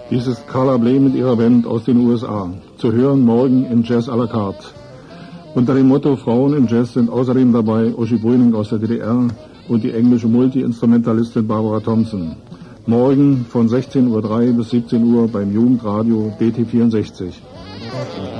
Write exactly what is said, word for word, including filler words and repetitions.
Dies ist Carla Bley mit ihrer Band aus den U S A. Zu hören morgen in Jazz à la carte. Unter dem Motto Frauen im Jazz sind außerdem dabei Uschi Brüning aus der D D R und die englische Multi-Instrumentalistin Barbara Thompson. Morgen von sechzehn Uhr drei bis siebzehn Uhr beim Jugendradio B T vierundsechzig.